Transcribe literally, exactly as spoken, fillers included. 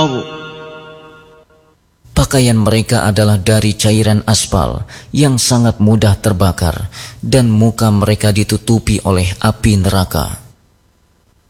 Pakaian mereka adalah dari cairan aspal yang sangat mudah terbakar, dan muka mereka ditutupi oleh api neraka.